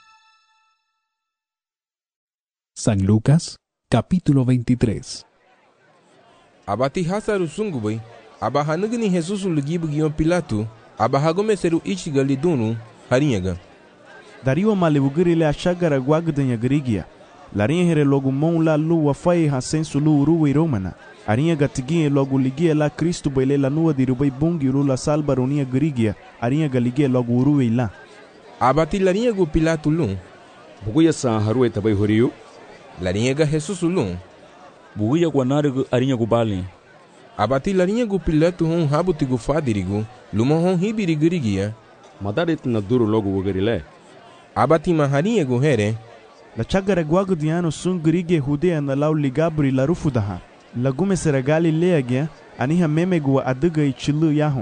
San Lucas, capítulo 23. Abati hasaru sungu boy. Aba hanugni Jesusu lugibu gion Pilato. Aba hagome seru ichiga lidunu harinha ga. Dario malibugiri le achagara guagdanya grigia. Larinha here logo mon la lu wafai hasensu lu uruwe romana. Arinha gatigie logo ligia la Cristo bele la nua dirubay bungi uru la salbaronia grigia. Arinha galigie logo uruwe la. Abati larinha gu Pilato lum. Buguya sa haruwe tabay horiu. Larinha ga Jesusu lum. Buguya guanarigu arinha gu bali. Abati larinha gu Pilato hon habutigu fadirigu. Luma hon hibiri grigia. Madarit na duru logo wugarile. Abati maharinha gu here. La chagara guagdiano sun grige hudea na lau ligabri la rufudaha. La gume sera Galileagia, aniha meme gua aduga i chilu yahon.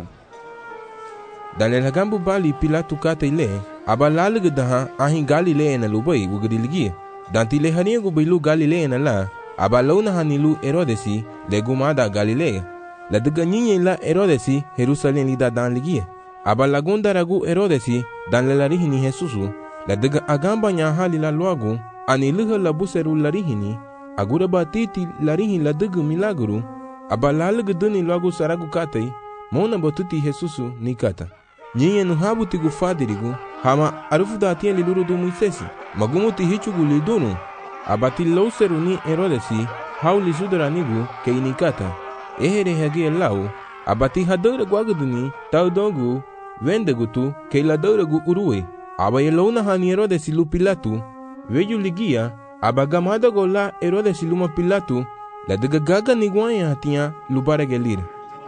Dan la gambu bali Pilato kate ile, aba laluga daha ahin Galilea na lubai wugadiligi. Dan tile harinha gu bilu Galilea na la, aba launa hanilu Herodesi, le gumada Galilea. La duga nyinye la Herodesi, Jerusalem lida dan ligi. Aba lagunda ragu Herodesi, dan lelarihini Jesusu. La daga agamba nyahali la loagu, aniluha la buseru larihini, agura batiti larihin la daga milagru, abalaluga duni loagu saragu katay, mona batuti Jesusu ni kata. Nyinye nuhabutigu fadirigu, hama arufu datiya liluru do Moisesi, magumuti hichugu lidunu, abati lauseru ni Herodesi, hauli sudaranigu kei ni kata. Ehere hage lau, abati hadora guagaduni, taudogu, vendegutu, kei la doragu uruwe. Aba yelona hani Herodesi lu Pilato, veju ligia, aba gamada gola Herodesi luma Pilato, la daga gaga niguanya hatia lubara gelir.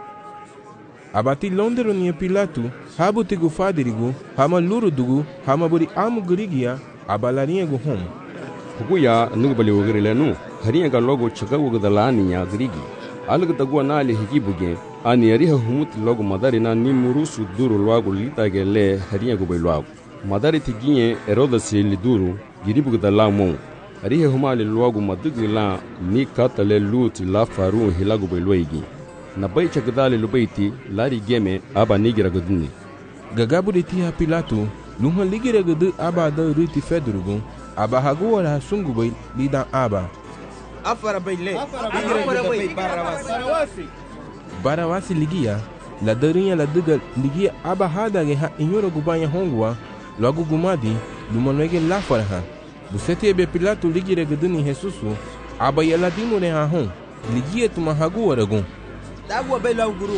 Abati londero ni Pilato, habutigu fadirigu, hama lurudugu, hama buri amu grigia, aba larinha gu hom. Huguya nugbali wugarile nu, harinha ga logo chaka wugadalani ya grigi. Alga tagua na ali higibuge, ani ariha humuti logo madari na nimurusu duru loago litage le harinha gu bay loago. Madari tiginye Herodesi liduru giribu da la mon arihe humali loagu madugi la ni katale luti la faru hilagu beloigi na bai chagdale lubaiti lari geme aba nigira gudni gagabu de tia Pilato lunha ligira gudu aba da ruti Fedrugu aba haguara sungu bai lidan aba afara baile barawasi ligia la darinha la duga ligia aba hada ge ha inyoro gubanya hongwa logo gumadi lumanwege la faraha buseti ebe Pilato ligira guduni Jesusu aba yala dimure ha hon ligia tuma hagu aragun dagu bela guru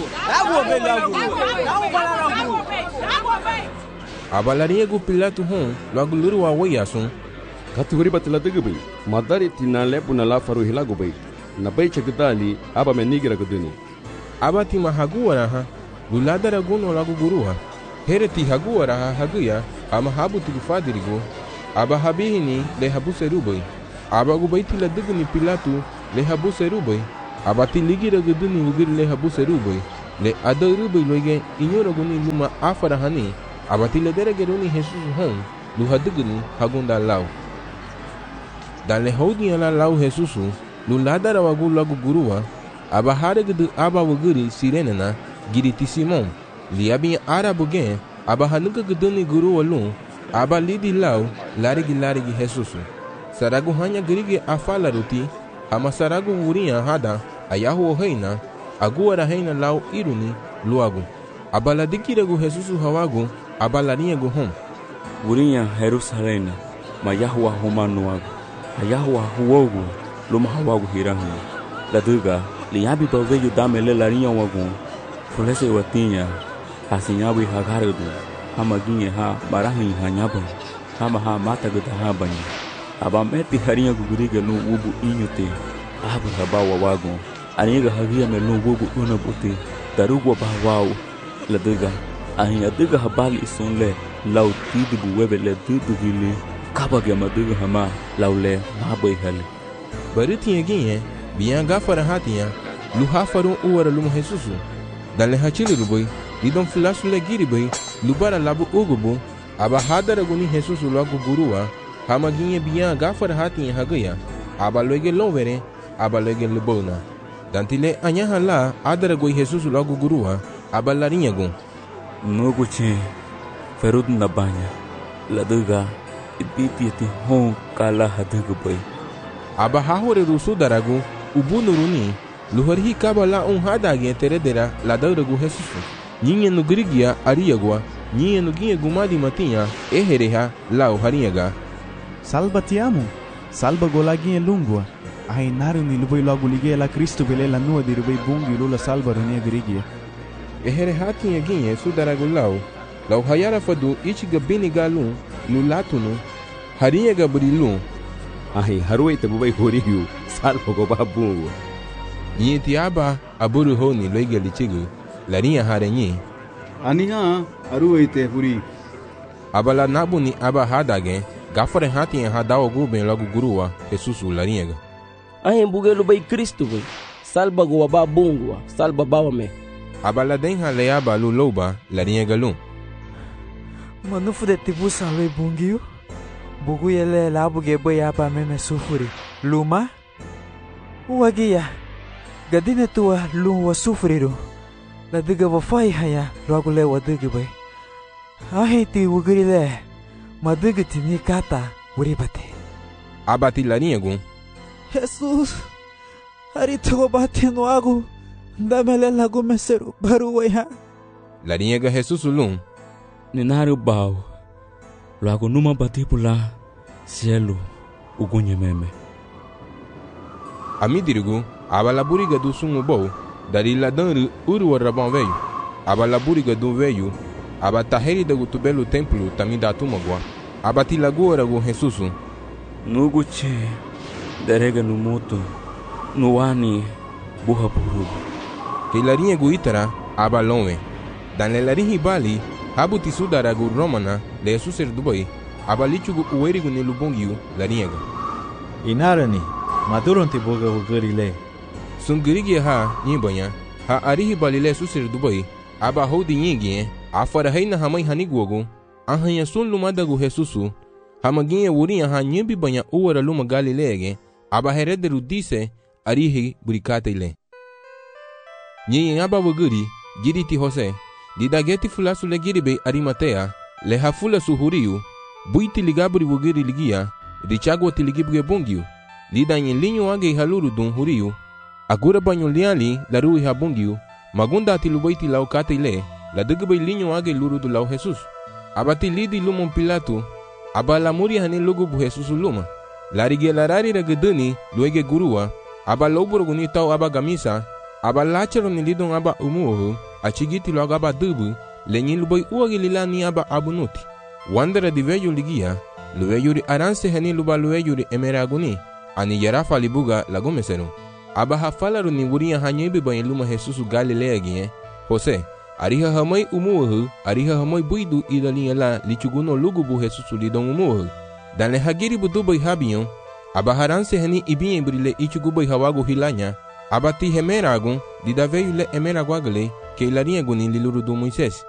aba larinha gu Pilato hon logo luru wa wayasun katuri batla dugbi madari tinale puna la faru hilagu bai na bai chagdali aba menigira guduni aba tima hagu araha luladara guno logo guruha hereti hagu araha haguya ama habu tigufadirigo aba habihini le habu serubai aba gubaiti la dugni Pilato le habu serubai abati ligira guduni wugiri le habuse rubai le ada rubai loige inyora guni luma afara hani abati le deregeruni Jesus hon lu haduguni hagunda lau dan le hodi ala lau Jesus lu ladara wagu lagu gurua aba haregudu aba wugiri sirenena giriti Simon li abi arabu gen aba hanuka guduni gurua lu aba lidi lau larigi Jesus saragu hanya gerige afala ruti ama saragu wuria hada ayahu reina agora reina lau iruni luagu abala dikiragu Jesus hawagu abalarinha gu hom wuria Jerusalena mayahu humanuagu ayahu huogu luma hawagu hirahu laduga liabi baveju damele larinha wagu fulese watinha asinyabi hagarudu hamaginye ha barahi hanyaba hama ha mataguda habanya abameti harinha gugurige no ubu inyute abu habawa wagu aniga hagia melu ubu unabuti darugo bawau laduga ahin aduga habali isunle lau tidu webe le tidu gili kabage maduga hama laule mabai hali baritinha ginye biyan gafara hatiya lu hafaru uwara lumu Jesusu dale hachili ruboi lidon fulasu le giriboi lubara labu ugubu aba hadara guni Jesusu lagu gurua hama ginye biyan gafara hatiya hagaya aba loige lovere aba loige lubona dantile anyaha la adara goi Jesusu lagu gurua aba larinha gun nuguche ferud nabanya laduga ibiti hon kala haduga boy aba hahore rusu daragu ubunuruni luhari kabala hadage teredera ladaragu Jesusu nyinye no grigia ariagwa nyinye no ginye gumadi matinha ehereha lau harinhaga salva ti amo salva golaginha lungua ai naruni lubai logo ligue la Cristo belela nua de rubai bungi lula salva runia grigia ehereha tinha ginye sudaragu lau hayara fadu ichiga bini galun lulatunu harinhaga burilu ai harui te bubai horiu salva go babungu nyiti aba aburu honi loige lichigu larinha harenyi aniha aruite huri abala nabuni aba hadage gafare hatinha hadawo guben logo gurua Jesusu larinhaga ahin bugelu bai Cristo bai salba go babungu salba bawame abala denha leaba luloba larinhaga lu manufu de tibusa loi bungiu bugu yele labuge bai aba meme sufuri luma uagia gadine tua lu wa sufriru la diga wa fai haya logo le wa diga bai ahi ti wugiri le ma diga ti ni kata wuri bate abati larinhagu Jesus hari to bate no agu damele lagu meseru baru waiha larinhaga Jesusu lu ninaru bau logo numa bati pula cielo ugunye meme amidirigu abala buriga do sungu bou dari ladanru uru rabon veio abala buriga do veio abataheri da gutubelo templo tamida tumagwa abati lagora go Jesusu nuguche derega no moto nuani buha burugu kelarinha guitara abalonwe dan lelarinhi bali habuti sudaragu romana de Jesuser dubai abalichugu uerigu ni lubongiu larinhaga inarani maduronti boga ugerile sungirigi ha nyibanya ha arihi balile Jesuser dubai aba hodi nyingie afara heina hamai haniguogu ahanya sun lumadagu Jesusu hamaginye wurinha ha nyimbi banya uwara luma galilege aba herederu dise arihi burikatele nyi aba wugiri giriti Jose didageti fulasu le giribe Arimatea le hafula suhuriu buiti ligaburi wugiri ligia richagwa tiligibge bungiu lidanyi linyo age haluru dun huriu agura banyo liali larui habungiu magunda tilubaiti laukate ile la dugbe linyo age luru du lau Jesus abati lidi lumon Pilato abala muri hani lugu bu Jesus luma larige larari rageduni luege gurua abaloburo guni tau aba gamisa abalachero ni lidon aba umuhu achigiti logo aba dubu lenyi lubai uagi lilani aba abunuti wandera di veyo ligia lueyuri aranse hani luba lueyuri emeraguni ani yarafa libuga lagomesenu aba hafalaru ni wuria hanyebi banyi luma Jesusu Galilea gie Jose ariha hamai umuhu ariha hamai buidu idalinya la lichuguno lugubu Jesusu lidon umuhu dan le hagiri budubai habiyon aba haranse hani ibinye brile ichugubai hawagu hilanya Abati hemeragun lida veio le emeraguagale que ilariagun ni liluru do Moisés.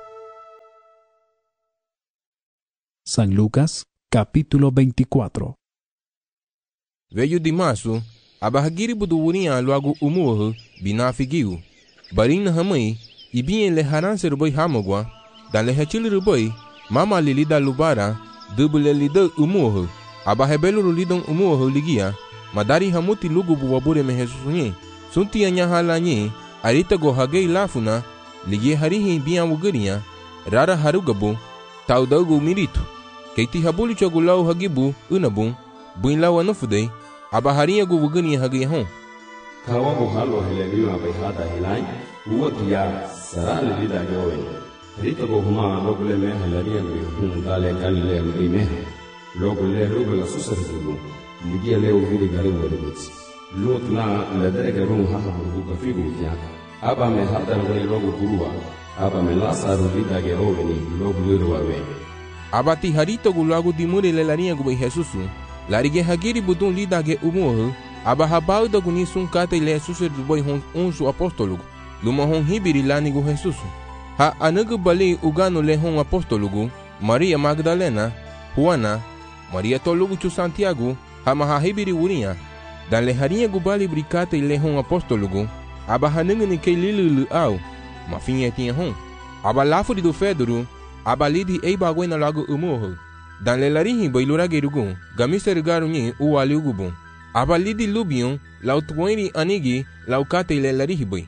San Lucas, capítulo 24. Veio de março, abahagiri buduurinha logo umuohu binafigiu. Barin hamai, ibien le haranser boi hamogwa, dan le hachil boi, mama lilida lubara, dubule lida umuohu, abahebelu lidon umuohu ligia, madari hamuti lugu buwabure me Jesusunye, sunti anya halanye, arita go hagei lafuna, ligie harihi bian wugarinya, rara harugabu, taudagu miritu. Keiti habuli chogulau hagibu unabun, buin lawa nufudei, abaharinha gu wugani hagi hon. Kawabu halo helemiwa bayhada helai, uwatiya sarale lida jowen. Rita go huma logule me helaria gu dale galile gu me. Logule la susarzugu. Ligia leo vidi gari wadibits. Lot na ledere garu haha gu kafigu tia. Aba me hada ngani logo gurua. Aba me lasaru lida geroveni logule wawe. Abati harito gu lago dimure le larinha gu Jesusu. Larige hagiri budun lidage umuohu, abahabau da guni sun kata ile suser du boi hon unsu apostolugu, luma hon hibiri lanigu Jesusu. Ha anagu bali ugano le hon apostolugu, Maria Magdalena, Juana, Maria tolugu chu Santiago, ha maha hibiri urinha, dan le harinha gu bali brikata ile hon apostolugu, abahanungu ni kei lilu au, mafinha tinha hon. Abalafuri do Fedoro, abalidi eibaguena lago umuohu. Dan le larihi bai luragerugun, gamiser garunyi uwali ugubun. Abalidi lubion, lautueri anigi, laukate le larihi bai.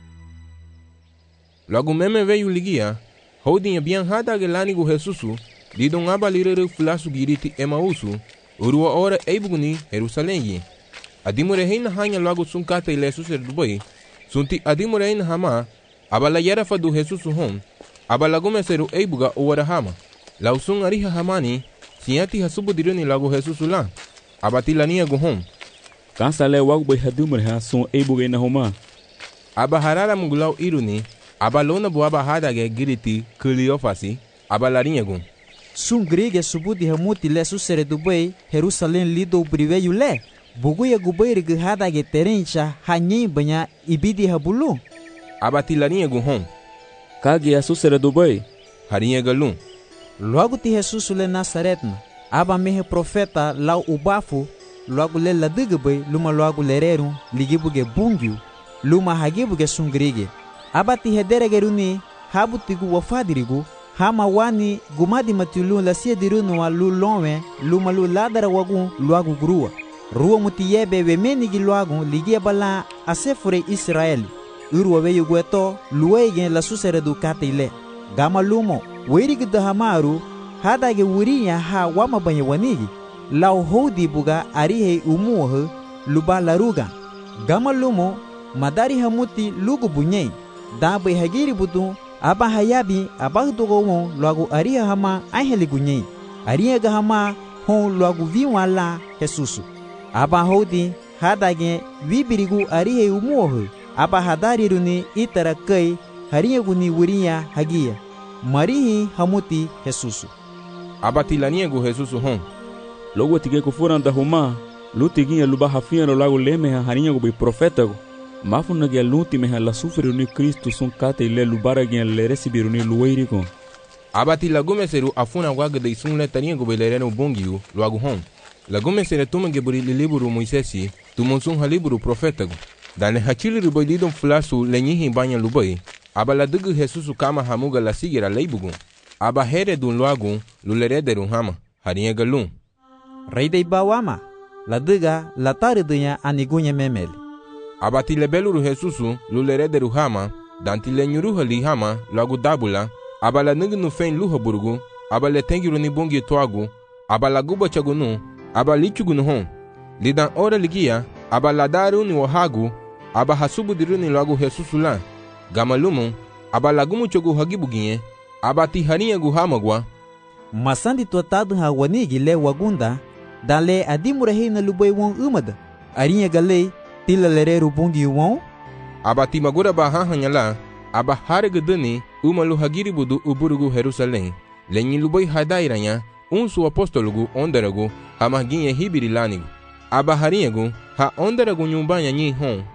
Logo meme veio ligia, holdinha bian hada gelanigu Jesusu, lidon abalirere fulasu giriti Emausu, urua ora eibuguni Jerusalém. Adimure heina hanya logo sunkate le suser dubai, sunti adimure heina hama, abala yarafa do Jesusu hon, abalagume seru eibuga uwara hama. Lausun ariha hamani, siati hasubu diruni lago Jesusu la. Abati lania guhom. Kansa le wagu bai hadumre ha sun eibuga ina homa. Abaharara mugulau iruni, abalona bu abahadage giriti kuliofasi, abalarinha gun. Sun grige subudi hamuti le susere dubai, Jerusalém lido briveyu le. Buguya gubai rigihadage terencha hanyi banya ibidi habulu. Abati lania guhom. Kagi a susere dubai. Harinha galum. Logo te Jesus le Nazaretna, aba mehe profeta lau ubafu, logo le ladigbe luma logo lereru, ligibuge bungiu, luma hagibuge sungrige. Aba ti hederegeruni, habutigu wafadirigu, hama wani gumadi matilu la siedirunu wa lu lonwe, luma lu ladara wagu logo grua. Rua mutiyebe we menigi logo ligia bala asefure Israeli. Urwa we yugueto, luege la susere du katile. Gama lumo, werig da hamaru, hadage wurinya ha wama banye wanigi, lau hodi buga arihe umuohu, luba laruga. Gama lumo, madari hamuti lugu bunyei, dabe hagiri budu, aba hayabi, abagdogo lagu ariha hama aheli gunyei, ariha gahama hon lagu viwa la Jesusu. Aba hodi, hadage vibirigu arihe umuohu, aba hadari runi itara kai, hariya guni wurinya hagia. Marihi hamuti Jesusu. Abati laniego Jesusu hon. Logo tige kufuran da huma, lutiginha luba hafia no lago leme harinha go bi profeta go. Mafuna ge luti me la sufre ni Cristo sun kate le lubara ge le recibiru ni lueiri go. Abati lagume seru afuna waga de sun le tania go belereno bongiu logo hon. Lagume sere tuma ge buri liburu Moisesi, tumonsun haliburu profeta go. Dan hachili ruboididon flasu lenyihi banya lubai. Aba la dugu Jesusu kama hamuga la sigira leibugun. Aba here dun loagun lulerederun hama, harinha galum. Rei de bawama, la duga la taridunya anigunya memeli. Aba tilebeluru Jesusu lulerederu hama, dan tilenyuruha li hama loagu dabula, aba la nugu nu fen luha burgu, aba le tengiru ni bungi toagu, aba la guba chagunu, aba lichugu nu hon. Lidan ora ligia, aba la daru ni wahagu, aba hasubu diruni loagu Jesusu la. Gamalumu, aba lagumu chogu hagibuginye, aba tiharinha gu hamagwa. Masandi tuatadu ha wanigi le wagunda, dan le adimure heina lubay won umada. Arinha galei, tila lereru bungi won. Aba timagura bahahanya la, aba haregedani, umalu hagiribudu uburugu Jerusalém. Lenyi lubay hadairanya, unsu apostolugu onderagu, ha mahginye hibiri lanigu. Aba harinha gu, ha onderagu nyumbanya nyi hon.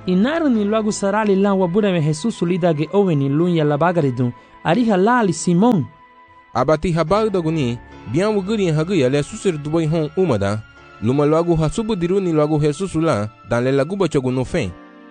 Inaru ni luagu sarali la wabureme Jesus lidage oveni lunya la bagaridun. Ariha lali Simon. Abati habagdaguni bian wuguri haguya le susir dubai hon umada. Luma luagu hasubu diruni luagu Jesus la dan le laguba choguno fen.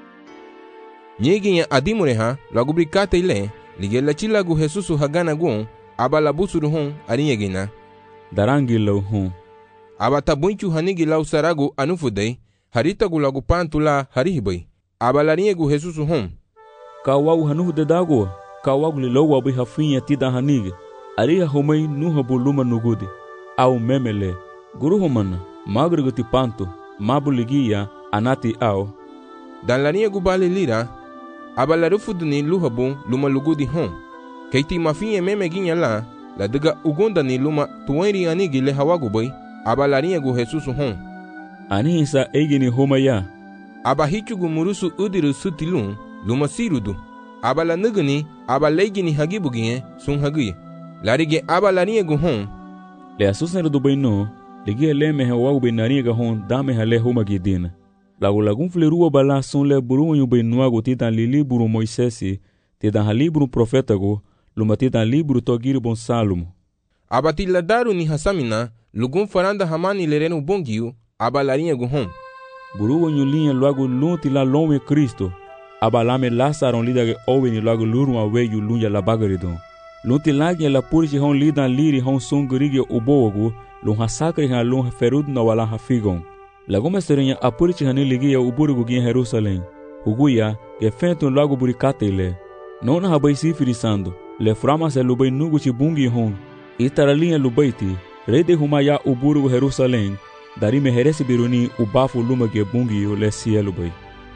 Nyegi ya adimureha luagu brikate ile lige la chilagu Jesus hagana gon abala busuru hon arinyegina. Darangi lau hon. Abata bunchu hanigi lau saragu anufudei harita gulagu pantula harihibai. Abalarinyegu Jesus hon. Kawagu hanuhude dago. Kawagu lilau wabi hafinya tida hanigi. Ariha homai nuhabu luma nugudi. Au memele. Guru homana. Magreguti panto. Mabuligia anati au. Dan larinyegu bali lira. Abalarufuduni luhabu luma lugudi hon. Keiti mafinye meme ginya la diga ugonda ni luma tuwenri anigi le hawagu bai. Abalarinyegu Jesus hon. Anihisa egini homaya. Abahichugu murusu udiru sutilun luma sirudu. Abala nuguni abalegini hagibugie sun hagie. Larige abalarinyegu hon. Le asusneru du bai no. Ligie le mehe wagu bai narinyega hon dame hale homagidina. Lagun flerua bala sun le buruwanyu bai nuagu titan li liburu Moisesi. Titan ha liburu profetago. Luma titan liburu togiri bon Salomo. Abati ladaru ni hasamina. Lugun faranda hamani lerenu bongiu. Abalarinyegu hon. Buruwanyu linha luagu lunti la lome Cristo. Abalame Lasaron lidage oveni luagu lurun aweyu lunya la bagaridon. Lunti lagi la purichi hon lidan liri hon sungurigi ubowagu. Lun hasakri han lun ferud na wala hafigon. Lagume serinya apurichi hani ligia uburigu gien Jerusalém. Huguya ge fentun luagu burikate ile. Nona habai sifirisando. Le frama se lubai nuguchi bungi hon. Itara linha lubaiti. Rede humaya uburigu Jerusalém. Dari meheresi biruni ubafu luma ge bungi le cielo bai.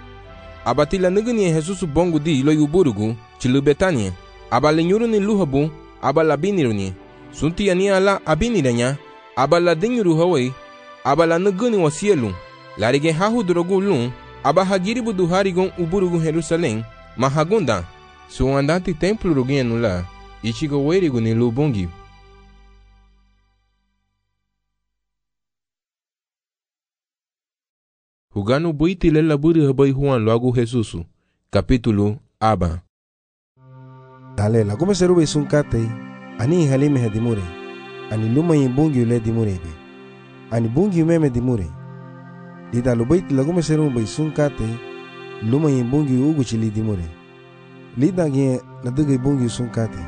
Abati la nuguni Jesus bongu di lo yuburugu chilu Betania. Abalenyuru ni luhabu abala biniruni. Sunti ani ala abiniranya. Abala dinyuru hawai. Abala nuguni wa cielo. Larige hahu drogu lun. Abahagiri budu harigon uburugu Jerusalém. Mahagunda. Suandati templo rugienu la. Ichigo werigu ni lu bungi. Huganu buiti le laburi habai Juan luagu Jesusu. Capítulo Aba. Dale la come serube sunkate ani halime hedimure. Ani luma yimbungi le dimure be. Ani bungi meme dimure. Dida lubaiti la come serube sunkate luma yimbungi uguchili dimure. Lida ge la dugu bungi sunkate.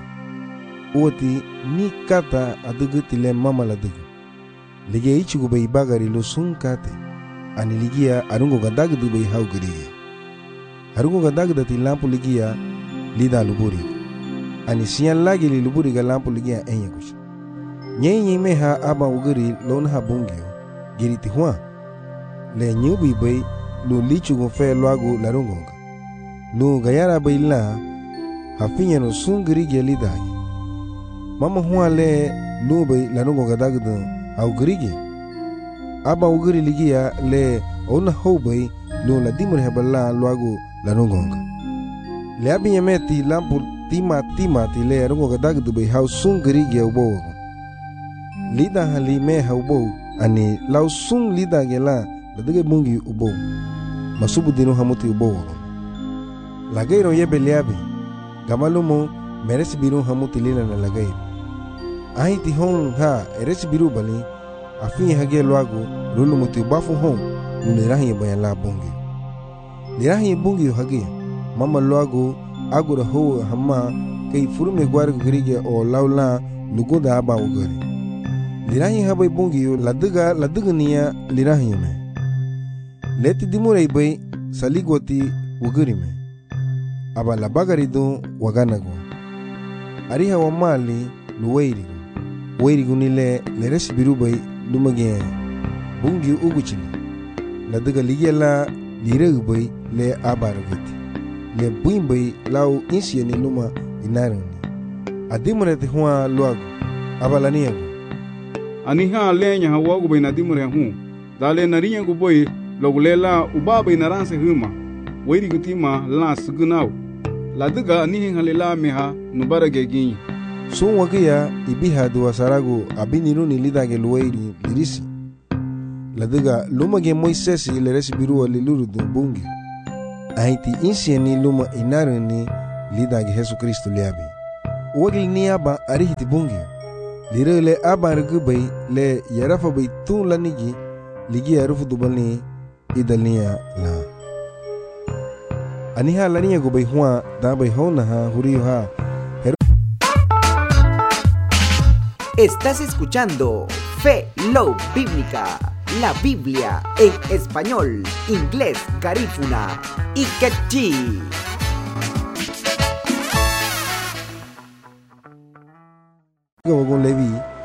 Uoti ni kata adugu tile mama la dugu. Lige ichigu be bagari lo sunkate. Ani ligia arungo gadag du bai hau giriya. Arungo gadag dati lampu ligia lida luburi. Ani siyan lagi li luburi ga lampu ligia enya kush. Nyenye meha aba ugiri lona ha bungio. Giriti huan. Le nyubi bai lu lichu gonfe luagu larungonga. Lu gayara bai la hafinya no sungiri gia lidagi. Mama huan le lu bai larungo gadag du hau giriya. Aba ugiri ligia le ona hobai lo la dimur hebala luagu la nongonga. Le abinya meti lampu tima ti le rungo gadag du be hau sung girigia ubo. Lida hali me haubo ani lau sung lida gela la dige bungi ubo. Masubu dinu hamuti ubo. Lagairo yebe leabe. Gamalumo meresi biru hamuti lila na lagairo. Ahiti hon ha eresi biru bali. Afinha hage luagu lulu muti bafu hon nirahi bayan la bungi. Lirahi bungi hage mama luagu agura ho hamma kay furume gwar gurige o laula lugoda aba ugari. Lirahi habai bungi la duga niya lirahi me. Leti dimure bay saligoti ugari me. Aba la bagari do waganago. Ariha wa mali luwairigu. Wairigu nile leresi biru bay lumage bungi uguchili la daga ligela liregu bay le abaragati le buimbay lau insiani luma inarani adimurete huwa luagu abalaniagu aniha lenya hawagu bay nadimure hu dale nariyagu boy logulela ubaba inaranse huma wairi gutima la sugunau la daga anihin halela meha nubarage gin sun wagiya ibiha duwa saragu abiniruni lidage luwairi lirisi la daga lumage Moisesi leresi biruwa liluru du bungi ahiti insieni luma inarani lidagi Jesucristo liabi wagil ni aba arihiti bungio lire le aba rgubai le yarafa bai tu lanigi ligi arufu dubani idalnia la aniha lania gubai hua da bai hona ha huriyo ha. Estás escuchando Fe Love Bíblica, la Biblia en español, inglés, garífuna y quechí. Con Levi